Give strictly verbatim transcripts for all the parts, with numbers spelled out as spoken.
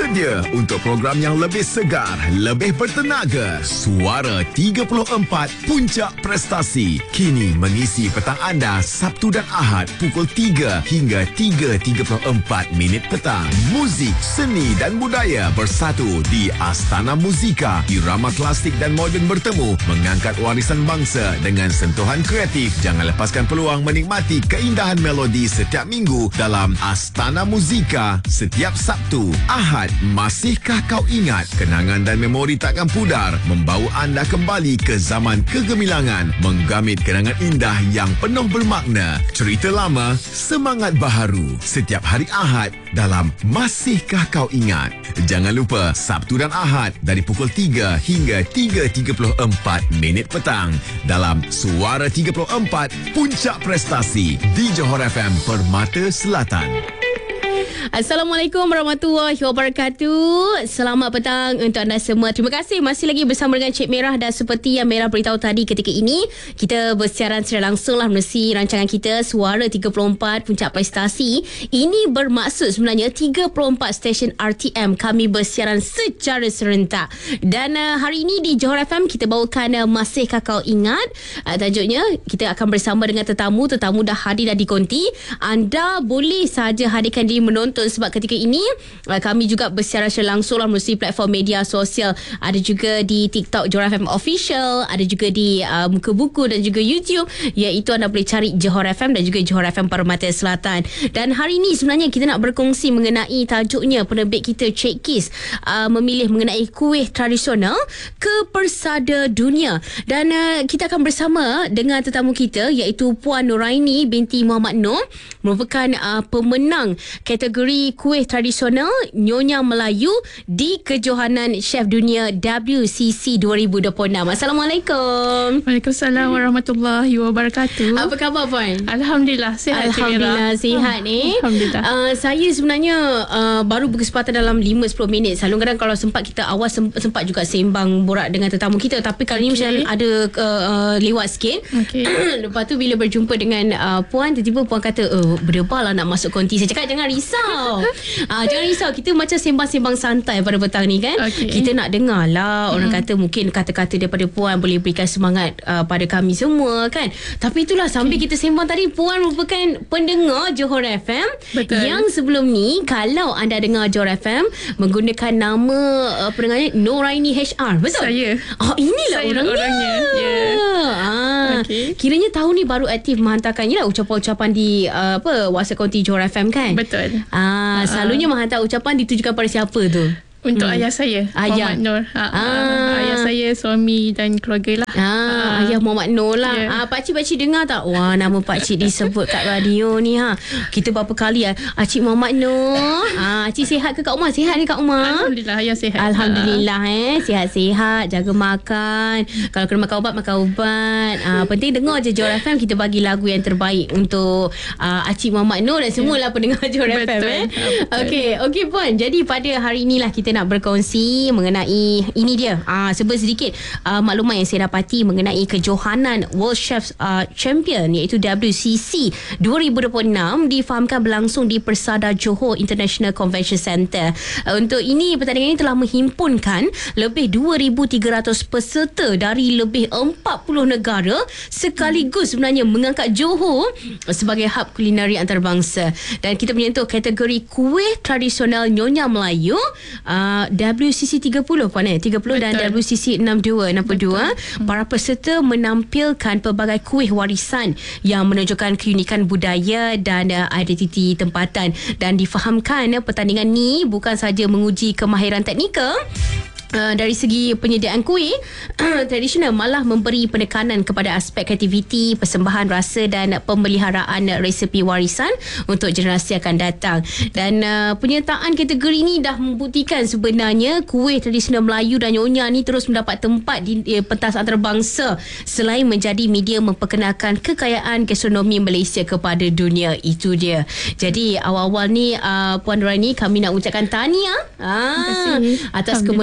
Sedia untuk program yang lebih segar, lebih bertenaga. Suara tiga puluh empat Puncak Prestasi. Kini mengisi petang anda Sabtu dan Ahad pukul tiga hingga tiga tiga puluh empat minit petang. Muzik, seni dan budaya bersatu di Astana Muzika. Irama klasik dan moden bertemu, mengangkat warisan bangsa dengan sentuhan kreatif. Jangan lepaskan peluang menikmati keindahan melodi setiap minggu dalam Astana Muzika setiap Sabtu. Ahad, masihkah kau ingat? Kenangan dan memori takkan pudar, membawa anda kembali ke zaman kegemilangan, menggamit kenangan indah yang penuh bermakna. Cerita lama, semangat baharu. Setiap hari Ahad dalam Masihkah Kau Ingat. Jangan lupa Sabtu dan Ahad dari pukul tiga hingga tiga tiga puluh empat minit petang dalam Suara tiga puluh empat Puncak Prestasi di Johor F M Permata Selatan. Assalamualaikum warahmatullahi wabarakatuh. Selamat petang untuk anda semua. Terima kasih masih lagi bersama dengan Cik Merah. Dan seperti yang Merah beritahu tadi, ketika ini kita bersiaran secara langsung lah menerusi rancangan kita Suara tiga puluh empat Puncak Prestasi. Ini bermaksud sebenarnya tiga puluh empat stesen R T M kami bersiaran secara serentak. Dan uh, hari ini di Johor F M kita bawakan uh, Masihkah Kau Ingat. uh, Tajuknya kita akan bersama dengan tetamu. Tetamu dah hadir dah dikonti. Anda boleh saja hadirkan diri menonton, sebab ketika ini uh, kami juga bersiaran secara langsung lah melalui platform media sosial. Ada juga di TikTok Johor F M Official, ada juga di uh, Muka Buku dan juga YouTube, iaitu anda boleh cari Johor F M dan juga Johor F M Permata Selatan. Dan hari ini sebenarnya kita nak berkongsi mengenai tajuknya, penerbit kita Cik Kis uh, memilih mengenai kuih tradisional ke persada dunia. Dan uh, kita akan bersama dengan tetamu kita, iaitu Puan Nuraini binti Muhammad Nur, merupakan uh, pemenang kategori kuih tradisional Nyonya Melayu di Kejohanan Chef Dunia W C C dua ribu dua puluh enam. Assalamualaikum. Waalaikumsalam warahmatullahi wabarakatuh. Apa khabar Puan? Alhamdulillah sihat. Alhamdulillah sihat ni. Alhamdulillah. Uh, saya sebenarnya uh, baru berkesempatan dalam lima sepuluh minit. Selalu kadang kalau sempat kita awal sempat juga sembang borak dengan tetamu kita, tapi kali okay. ni macam ada uh, uh, lewat sikit. Okay. Lepas tu bila berjumpa dengan uh, Puan, tiba-tiba Puan kata, "Oh, berdebar lah nak masuk konti." Saya cakap jangan risau. Ah, jangan risau, kita macam sembang-sembang santai pada petang ni kan. Okay. Kita nak dengar lah orang hmm. kata mungkin kata-kata daripada Puan boleh berikan semangat uh, pada kami semua kan. Tapi itulah sambil okay. kita sembang tadi, Puan merupakan pendengar Johor F M. Betul. Yang sebelum ni kalau anda dengar Johor F M menggunakan nama uh, pendengarnya Nuraini H R. Betul? Saya. Oh, inilah Saya orangnya. orangnya. Yeah. Ah, okay. Kiranya tahun ni baru aktif menghantarkan lah ucapan-ucapan di uh, apa WhatsApp konti Johor F M kan? Betul. Ah, uh, selalunya menghantar ucapan ditujukan pada siapa tu? Untuk hmm. ayah saya, ayah. Muhammad Nur. Ha, ah. Ayah saya, suami dan keluarga lah. Ah, ah. Ayah Muhammad Nur lah. Yeah. Ah, pakcik-pakcik dengar tak? Wah, nama pakcik disebut kat radio ni ha. Kita berapa kali ah, Acik Muhammad Nur. Ah, Acik sihat ke Kak Umar? Sihat ni Kak Umar? Alhamdulillah, ayah sihat. Alhamdulillah ah. eh, sihat-sihat, jaga makan. Kalau kena makan ubat, makan ubat. Ah, penting dengar je Johor F M, kita bagi lagu yang terbaik untuk ah, Acik Muhammad Nur dan semualah yeah. pendengar Johor F M eh. Okey, okey Puan. Jadi pada hari inilah kita nak berkongsi mengenai ini dia. Ah, sebut sedikit ah, maklumat yang saya dapati mengenai kejohanan World Chefs uh, Champion iaitu W C C dua ribu dua puluh enam difahamkan berlangsung di Persada Johor International Convention Centre. Uh, untuk ini pertandingan ini telah menghimpunkan lebih dua ribu tiga ratus peserta dari lebih empat puluh negara sekaligus sebenarnya mengangkat Johor sebagai hub kulinari antarabangsa. Dan kita menyentuh kategori kuih tradisional Nyonya Melayu uh, W C C tiga puluh Puan eh tiga puluh. Betul. Dan W C C enam puluh dua enam puluh dua. Betul. Para peserta menampilkan pelbagai kuih warisan yang menunjukkan keunikan budaya dan uh, identiti tempatan. Dan difahamkan uh, pertandingan ni bukan saja menguji kemahiran teknikal Uh, dari segi penyediaan kuih tradisional, malah memberi penekanan kepada aspek kreativiti, persembahan rasa dan pemeliharaan resepi warisan untuk generasi akan datang. Dan uh, penyertaan kategori ini dah membuktikan sebenarnya kuih tradisional Melayu dan Nyonya ni terus mendapat tempat di eh, pentas antarabangsa selain menjadi media memperkenalkan kekayaan gastronomi Malaysia kepada dunia. Itu dia. Jadi awal-awal ni uh, Puan Nuraini, kami nak ucapkan tahniah ah, atas kemenangan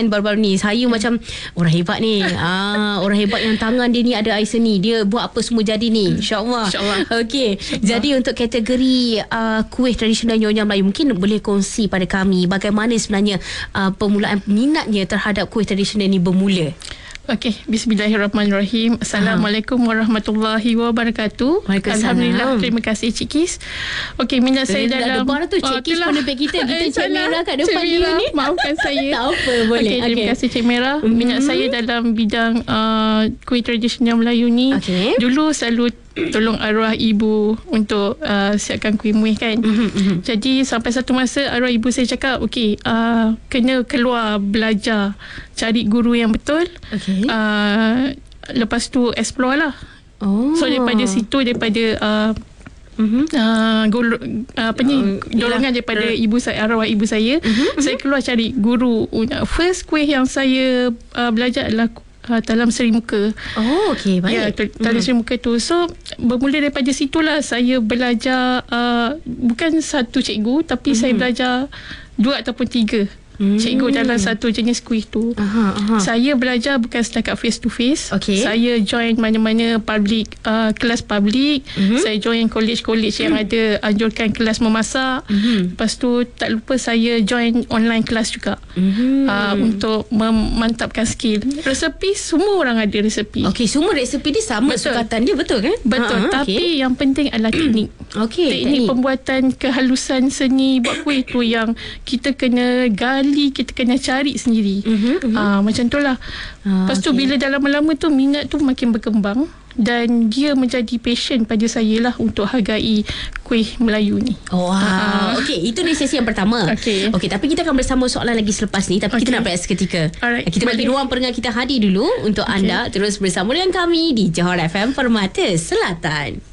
kan baru-baru ni. Saya macam orang hebat ni. Ah, orang hebat yang tangan dia ni ada air seni. Dia buat apa semua jadi ni. InsyaAllah. InsyaAllah. Okey. Jadi untuk kategori uh, kuih tradisional Nyonya Melayu, mungkin boleh kongsi pada kami bagaimana sebenarnya uh, permulaan minatnya terhadap kuih tradisional ni bermula. Okey, bismillahirrahmanirrahim. Assalamualaikum warahmatullahi wabarakatuh. Waalaikumsalam. Alhamdulillah, terima kasih Cik Kis. Okey, minat saya Dah dalam debar tu Cik Kis pun depan kita. Kita Eh, Cik salah. Merah kat depan Cik dia Merah, ni. maafkan saya. Tak apa, boleh. Okey, terima Okey. kasih Cik Merah. Minat Mhm. saya dalam bidang uh, kuih tradisional Melayu ni. Okey. Dulu selalu tolong arwah ibu untuk uh, siapkan kuih muih kan. Mhm. Jadi sampai satu masa arwah ibu saya cakap, okey, uh, kena keluar belajar, cari guru yang betul. Okey. Uh, lepas tu explore lah. Oh. So daripada situ, daripada uh, Mhm. uh, gol, uh, apa ni, dorongan daripada ibu saya, arwah ibu saya, saya keluar cari guru. First kuih yang saya uh, belajar adalah uh, talam Seri Muka. Oh, okey, baik. Ya, tu- talam Seri Muka tu. So bermula daripada situlah saya belajar, uh, bukan satu cikgu, tapi saya belajar dua ataupun tiga cikgu dalam satu jenis kuih tu. Aha, aha. Saya belajar bukan setakat face to face. Okey. Saya join mana-mana public, uh, kelas public. Mhm. Saya join college-college yang ada anjurkan kelas memasak. Mhm. Lepas tu tak lupa saya join online kelas juga. Mhm. Uh, untuk memantapkan skill. Resepi, semua orang ada resepi. Okey, semua resepi dia sama Betul. sukatan dia, betul kan? Betul. Ha, ha, Tapi okey. yang penting adalah teknik. Okey, teknik, teknik. pembuatan, kehalusan seni buat kuih tu yang kita kena gali, kita kena cari sendiri. Mhm, mhm. Ah, macam tu lah. Ah, Lepas tu okey. bila dah lama-lama tu minat tu makin berkembang dan dia menjadi passion pada saya lah untuk hargai kuih Melayu ni. Oh, wow. Ah. Okey, itu dari sesi yang pertama. Okey. Okey, tapi kita akan bersama soalan lagi selepas ni, tapi kita Okey. nak berehat seketika. Alright, Kita bagi boleh. ruang pendengar kita hadir dulu untuk anda terus bersama dengan kami di Johor F M Permata Selatan.